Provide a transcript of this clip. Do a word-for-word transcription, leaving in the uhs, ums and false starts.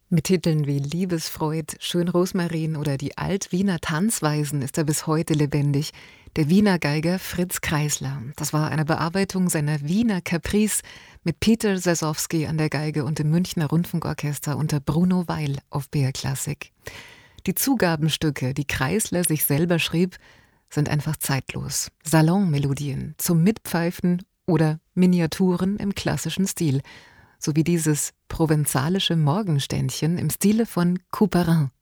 Mit Titeln wie Liebesfreud, Schön Rosmarin oder die Alt-Wiener Tanzweisen ist er bis heute lebendig. Der Wiener Geiger Fritz Kreisler. Das war eine Bearbeitung seiner Wiener Caprice mit Peter Sasowski an der Geige und dem Münchner Rundfunkorchester unter Bruno Weil auf B R Klassik. Die Zugabenstücke, die Kreisler sich selber schrieb, sind einfach zeitlos. Salonmelodien zum Mitpfeifen oder Miniaturen im klassischen Stil. So wie dieses provenzalische Morgenständchen im Stile von Couperin.